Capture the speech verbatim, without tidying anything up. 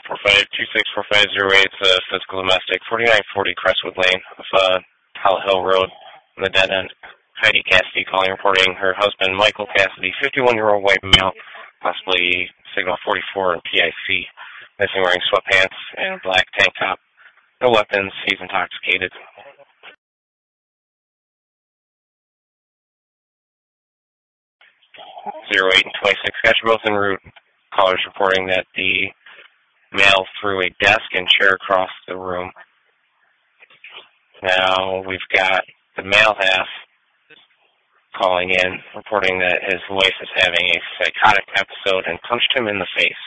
four five two six four five zero eight, uh, physical domestic, forty-nine forty Crestwood Lane of uh, Hollow Hill Road on the dead end. Heidi Cassidy calling, reporting her husband, Michael Cassidy, fifty-one-year-old white male, possibly signal forty-four and P I C, missing wearing sweatpants and a black tank top. No weapons, he's intoxicated. zero eight and twenty-six, got you both en route. Callers reporting that the male threw a desk and chair across the room. Now we've got the male half calling in, reporting that his wife is having a psychotic episode and punched him in the face.